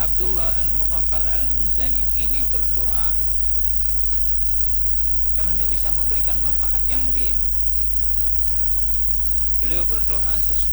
Abdullah Al-Mughaffar Al-Muzani ini berdoa karena tidak bisa memberikan manfaat yang real. Beliau berdoa sesuai